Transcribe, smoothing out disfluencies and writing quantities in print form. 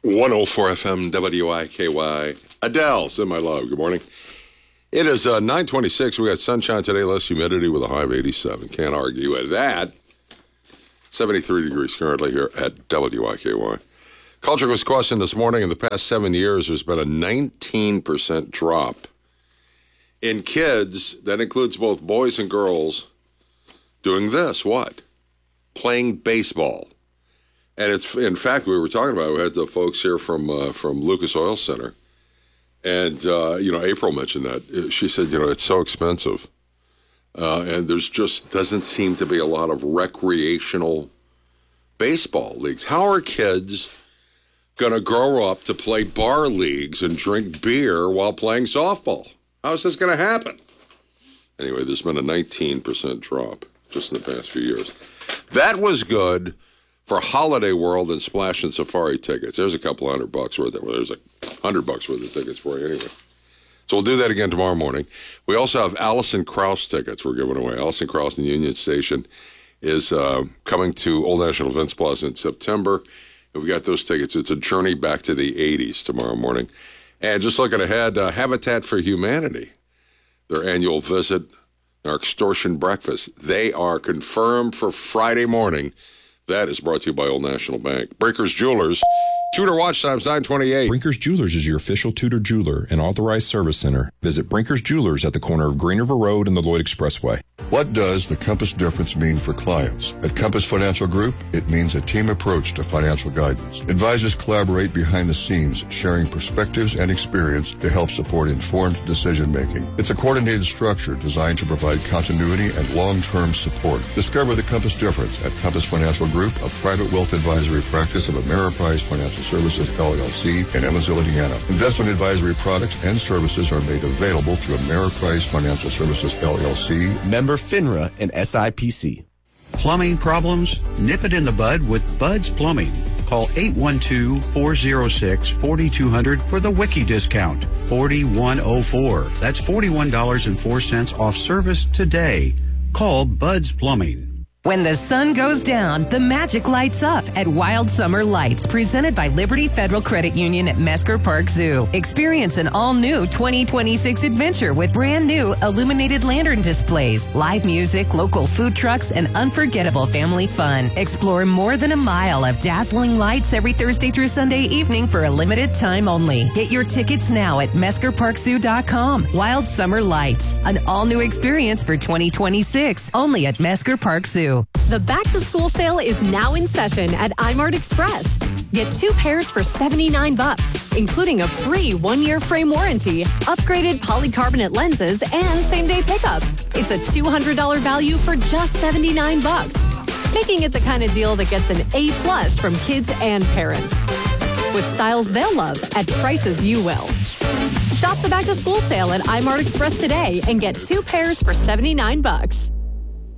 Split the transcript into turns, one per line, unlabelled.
104 FM WIKY. Adele, send my love. Good morning. It is 9:26. We got sunshine today, less humidity with a high of 87. Can't argue with that. 73 degrees currently here at WIKY. Culture was questioned this morning. In the past 7 years, there's been a 19% drop in kids. That includes both boys and girls doing this. What? Playing baseball. And it's, in fact, we were talking about, we had the folks here from Lucas Oil Center. And, April mentioned that. She said, it's so expensive. And there's just doesn't seem to be a lot of recreational baseball leagues. How are kids going to grow up to play bar leagues and drink beer while playing softball? How is this going to happen? Anyway, there's been a 19% drop just in the past few years. That was good for Holiday World and Splash and Safari tickets. There's a couple $100 worth of, there's $100 worth of tickets for you anyway. So we'll do that again tomorrow morning. We also have Alison Krauss tickets we're giving away. Alison Krauss in Union Station is coming to Old National Events Plaza in September. And we got those tickets. It's a journey back to the 80s tomorrow morning. And just looking ahead, Habitat for Humanity, their annual visit, our extortion breakfast, they are confirmed for Friday morning. That is brought to you by Old National Bank. Brinkers Jewelers, Tudor Watch Times, 928.
Brinkers Jewelers is your official Tudor jeweler and authorized service center. Visit Brinkers Jewelers at the corner of Green River Road and the Lloyd Expressway.
What does the Compass difference mean for clients? At Compass Financial Group, it means a team approach to financial guidance. Advisors collaborate behind the scenes, sharing perspectives and experience to help support informed decision-making. It's a coordinated structure designed to provide continuity and long-term support. Discover the Compass difference at Compass Financial Group, a private wealth advisory practice of Ameriprise Financial Services, LLC, in Evansville, Indiana. Investment advisory products and services are made available through Ameriprise Financial Services, LLC.
Member FINRA and SIPC. Plumbing problems? Nip it in the bud with Bud's Plumbing. Call 812-406-4200 for the Wiki discount. 4104. That's $41.04 off service today. Call Bud's Plumbing.
When the sun goes down, the magic lights up at Wild Summer Lights, presented by Liberty Federal Credit Union at Mesker Park Zoo. Experience an all-new 2026 adventure with brand new illuminated lantern displays, live music, local food trucks, and unforgettable family fun. Explore more than a mile of dazzling lights every Thursday through Sunday evening for a limited time only. Get your tickets now at MeskerParkZoo.com. Wild Summer Lights, an all-new experience for 2026, only at Mesker Park Zoo.
The back-to-school sale is now in session at iMart Express. Get 2 pairs for $79, including a free 1-year frame warranty, upgraded polycarbonate lenses, and same-day pickup. It's a $200 value for just $79, making it the kind of deal that gets an A+ from kids and parents. With styles they'll love at prices you will. Shop the back-to-school sale at iMart Express today and get 2 pairs for $79.